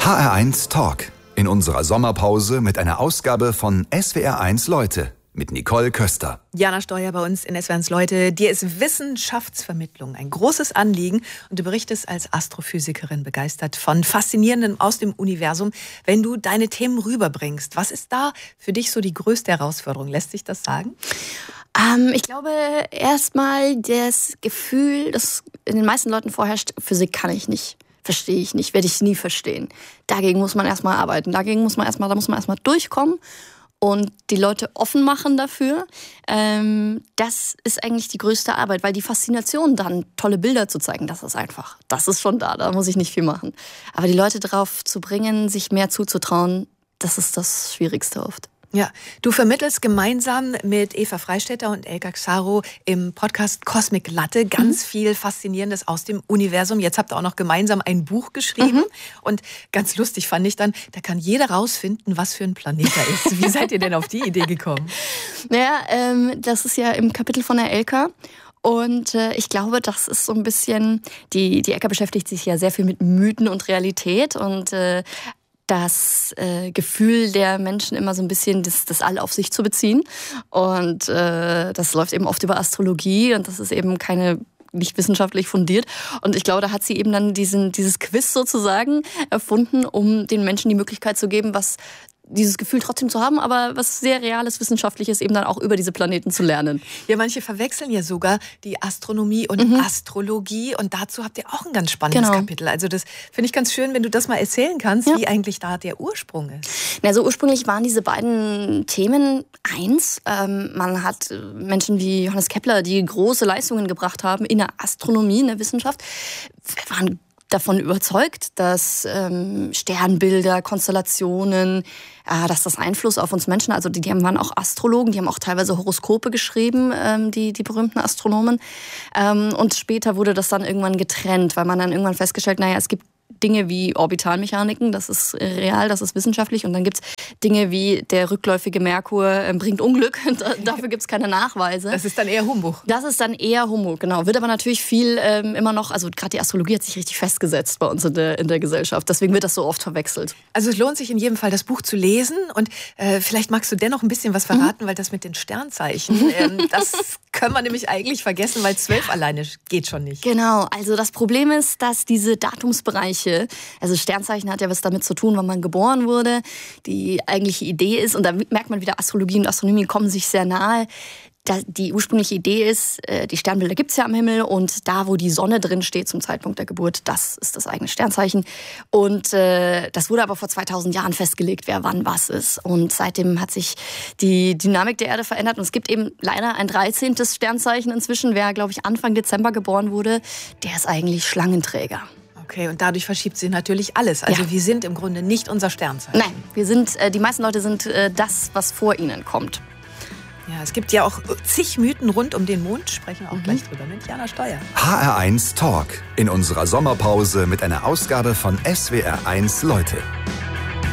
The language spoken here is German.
HR1 Talk. In unserer Sommerpause mit einer Ausgabe von SWR1 Leute mit Nicole Köster. Jana Steuer bei uns in SWR1 Leute. Dir ist Wissenschaftsvermittlung ein großes Anliegen und du berichtest als Astrophysikerin begeistert von Faszinierendem aus dem Universum, wenn du deine Themen rüberbringst. Was ist da für dich so die größte Herausforderung? Lässt sich das sagen? Ich glaube erstmal das Gefühl, das in den meisten Leuten vorherrscht, Physik kann ich nicht. Verstehe ich nicht, werde ich nie verstehen. Dagegen muss man erstmal arbeiten, da muss man erstmal durchkommen und die Leute offen machen dafür. Das ist eigentlich die größte Arbeit, weil die Faszination dann, tolle Bilder zu zeigen, das ist schon da muss ich nicht viel machen. Aber die Leute darauf zu bringen, sich mehr zuzutrauen, das ist das Schwierigste oft. Ja, du vermittelst gemeinsam mit Eva Freistetter und Elka Xaro im Podcast Cosmic Latte ganz viel Faszinierendes aus dem Universum. Jetzt habt ihr auch noch gemeinsam ein Buch geschrieben. Und ganz lustig fand ich dann, da kann jeder rausfinden, was für ein Planet er ist. Wie seid ihr denn auf die Idee gekommen? Naja, das ist ja im Kapitel von der Elka. Und ich glaube, das ist so ein bisschen, die Elka beschäftigt sich ja sehr viel mit Mythen und Realität und das Gefühl der Menschen immer so ein bisschen das All auf sich zu beziehen. Und das läuft eben oft über Astrologie und das ist eben nicht wissenschaftlich fundiert. Und ich glaube, da hat sie eben dann dieses Quiz sozusagen erfunden, um den Menschen die Möglichkeit zu geben, dieses Gefühl trotzdem zu haben, aber was sehr Reales, Wissenschaftliches eben dann auch über diese Planeten zu lernen. Ja, manche verwechseln ja sogar die Astronomie und Astrologie und dazu habt ihr auch ein ganz spannendes Kapitel. Also das finde ich ganz schön, wenn du das mal erzählen kannst, wie eigentlich da der Ursprung ist. Also ursprünglich waren diese beiden Themen eins. Man hat Menschen wie Johannes Kepler, die große Leistungen gebracht haben in der Astronomie, in der Wissenschaft, waren davon überzeugt, dass Sternbilder, Konstellationen, dass das Einfluss auf uns Menschen, also die waren auch Astrologen, die haben auch teilweise Horoskope geschrieben, die berühmten Astronomen. Und später wurde das dann irgendwann getrennt, weil man dann irgendwann festgestellt, es gibt Dinge wie Orbitalmechaniken, das ist real, das ist wissenschaftlich. Und dann gibt es Dinge wie der rückläufige Merkur bringt Unglück. Dafür gibt es keine Nachweise. Das ist dann eher Humbug. Das ist dann eher Humbug, genau. Wird aber natürlich viel immer noch, also gerade die Astrologie hat sich richtig festgesetzt bei uns in der Gesellschaft. Deswegen wird das so oft verwechselt. Also es lohnt sich in jedem Fall, das Buch zu lesen. Und vielleicht magst du dennoch ein bisschen was verraten, weil das mit den Sternzeichen, das können wir nämlich eigentlich vergessen, weil 12 alleine geht schon nicht. Genau, also das Problem ist, dass diese Datumsbereiche, also Sternzeichen hat ja was damit zu tun, wann man geboren wurde. Die eigentliche Idee ist, und da merkt man wieder, Astrologie und Astronomie kommen sich sehr nahe. Die ursprüngliche Idee ist, die Sternbilder gibt es ja am Himmel und da, wo die Sonne drin steht zum Zeitpunkt der Geburt, das ist das eigene Sternzeichen. Und das wurde aber vor 2000 Jahren festgelegt, wer wann was ist. Und seitdem hat sich die Dynamik der Erde verändert und es gibt eben leider ein 13. Sternzeichen inzwischen. Wer, glaube ich, Anfang Dezember geboren wurde, der ist eigentlich Schlangenträger. Okay, und dadurch verschiebt sich natürlich alles. Also wir sind im Grunde nicht unser Sternzeichen. Nein, die meisten Leute sind das, was vor ihnen kommt. Ja, es gibt ja auch zig Mythen rund um den Mond, sprechen wir auch gleich drüber mit Jana Steuer. HR1 Talk in unserer Sommerpause mit einer Ausgabe von SWR1 Leute.